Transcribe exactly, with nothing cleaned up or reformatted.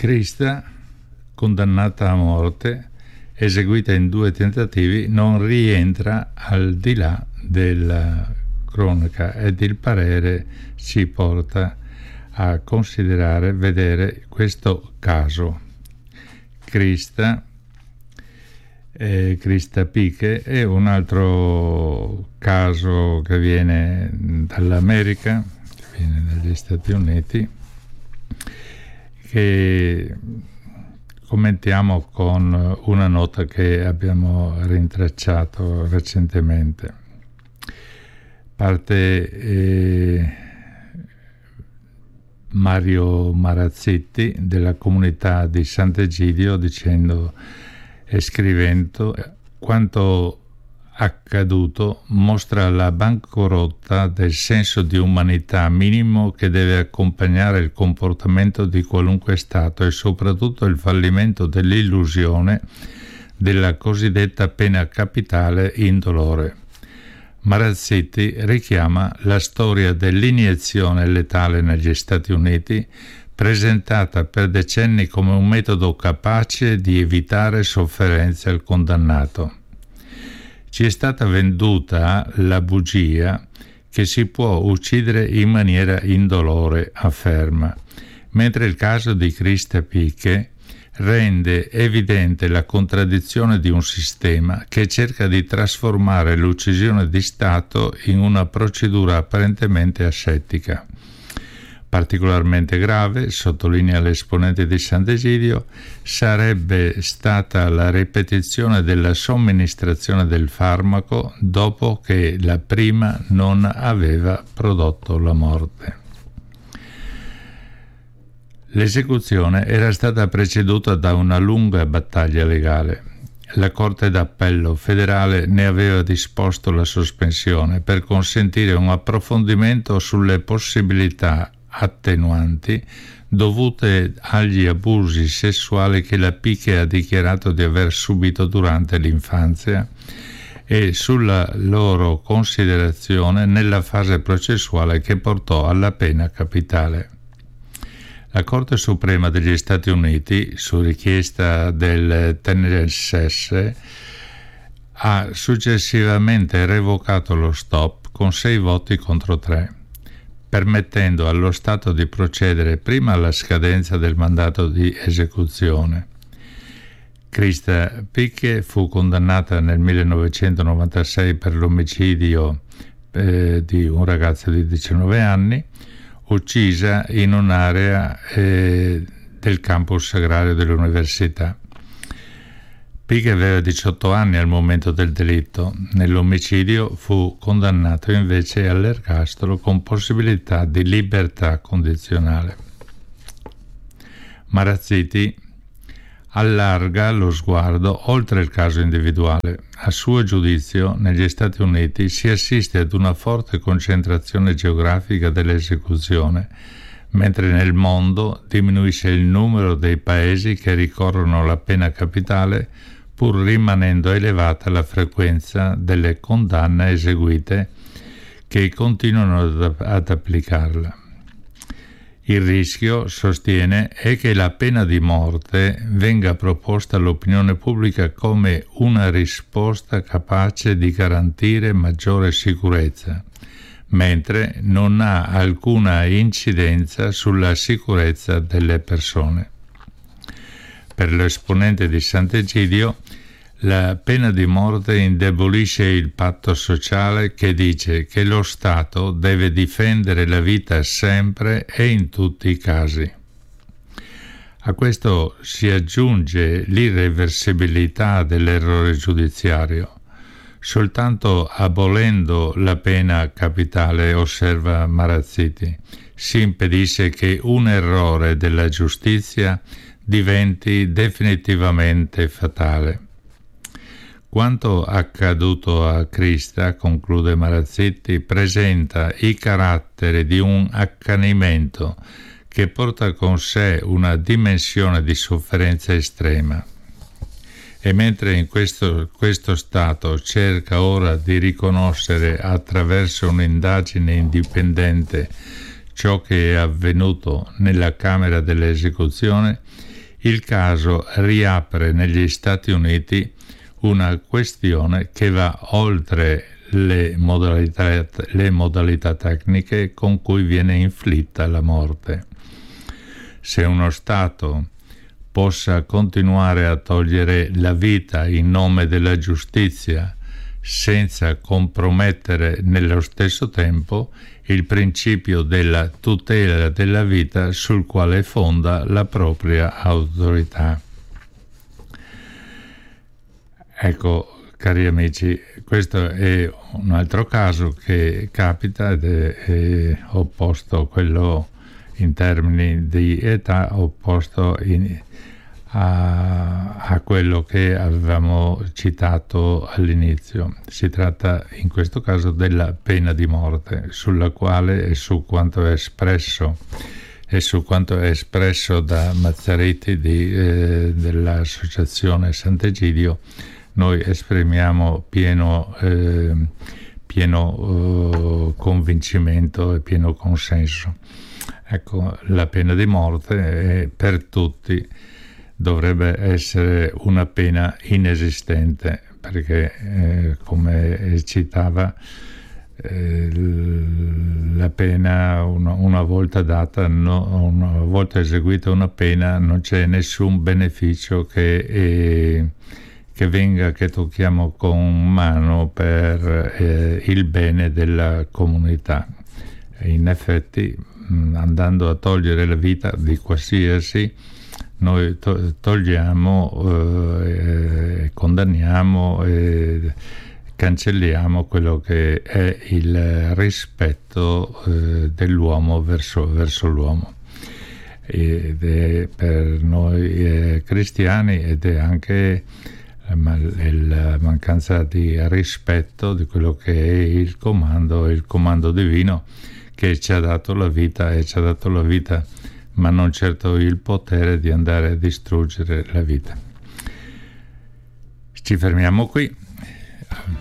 Krista, condannata a morte, eseguita in due tentativi, non rientra al di là della cronaca ed il parere ci porta a considerare, vedere questo caso. Krista, eh, Krista Pique è un altro caso che viene dall'America, che viene dagli Stati Uniti, che commentiamo con una nota che abbiamo rintracciato recentemente. Parte eh, Mario Marazzitti della comunità di Sant'Egidio dicendo e scrivendo: quanto accaduto mostra la bancarotta del senso di umanità minimo che deve accompagnare il comportamento di qualunque Stato e soprattutto il fallimento dell'illusione della cosiddetta pena capitale indolore. Marazzitti richiama la storia dell'iniezione letale negli Stati Uniti, presentata per decenni come un metodo capace di evitare sofferenze al condannato. Ci è stata venduta la bugia che si può uccidere in maniera indolore, afferma, mentre il caso di Krista Pique rende evidente la contraddizione di un sistema che cerca di trasformare l'uccisione di Stato in una procedura apparentemente ascettica. Particolarmente grave, sottolinea l'esponente di Sant'Egidio, sarebbe stata la ripetizione della somministrazione del farmaco dopo che la prima non aveva prodotto la morte. L'esecuzione era stata preceduta da una lunga battaglia legale. La Corte d'Appello federale ne aveva disposto la sospensione per consentire un approfondimento sulle possibilità attenuanti dovute agli abusi sessuali che la Pique ha dichiarato di aver subito durante l'infanzia e sulla loro considerazione nella fase processuale che portò alla pena capitale. La Corte Suprema degli Stati Uniti, su richiesta del Tennessee, ha successivamente revocato lo stop con sei voti contro tre, permettendo allo Stato di procedere prima alla scadenza del mandato di esecuzione. Krista Pique fu condannata nel millenovecentonovantasei per l'omicidio eh, di un ragazzo di diciannove anni, uccisa in un'area eh, del campus agrario dell'università. Pique aveva diciotto anni al momento del delitto. Nell'omicidio fu condannato invece all'ergastolo con possibilità di libertà condizionale. Marazzitti allarga lo sguardo oltre il caso individuale. A suo giudizio, negli Stati Uniti si assiste ad una forte concentrazione geografica dell'esecuzione, mentre nel mondo diminuisce il numero dei paesi che ricorrono alla pena capitale, pur rimanendo elevata la frequenza delle condanne eseguite che continuano ad, ad applicarla. Il rischio, sostiene, è che la pena di morte venga proposta all'opinione pubblica come una risposta capace di garantire maggiore sicurezza, mentre non ha alcuna incidenza sulla sicurezza delle persone. Per l'esponente di Sant'Egidio, la pena di morte indebolisce il patto sociale che dice che lo Stato deve difendere la vita sempre e in tutti i casi. A questo si aggiunge l'irreversibilità dell'errore giudiziario. Soltanto abolendo la pena capitale, osserva Marazzitti, si impedisce che un errore della giustizia diventi definitivamente fatale. Quanto accaduto a Krista, conclude Marazzitti, presenta i caratteri di un accanimento che porta con sé una dimensione di sofferenza estrema. E mentre in questo, questo Stato cerca ora di riconoscere attraverso un'indagine indipendente ciò che è avvenuto nella camera dell'esecuzione, il caso riapre negli Stati Uniti una questione che va oltre le modalità, le modalità tecniche con cui viene inflitta la morte. Se uno Stato possa continuare a togliere la vita in nome della giustizia senza compromettere nello stesso tempo il principio della tutela della vita sul quale fonda la propria autorità. Ecco, cari amici, questo è un altro caso che capita ed è, è opposto a quello in termini di età, opposto in, a, a quello che avevamo citato all'inizio. Si tratta in questo caso della pena di morte, sulla quale e su quanto è espresso e su quanto è espresso da Mazzariti di, eh, dell'Associazione Sant'Egidio, noi esprimiamo pieno, eh, pieno eh, convincimento e pieno consenso. Ecco, la pena di morte è, per tutti dovrebbe essere una pena inesistente, perché eh, come citava, eh, la pena una, una volta data, no, una volta eseguita una pena, non c'è nessun beneficio che eh, che venga, che tocchiamo con mano per eh, il bene della comunità. E in effetti, mh, andando a togliere la vita di qualsiasi, noi to- togliamo, eh, condanniamo e cancelliamo quello che è il rispetto eh, dell'uomo verso, verso l'uomo. Ed è per noi eh, cristiani, ed è anche ma la mancanza di rispetto di quello che è il comando, il comando divino che ci ha dato la vita, e ci ha dato la vita, ma non certo il potere di andare a distruggere la vita. Ci fermiamo qui.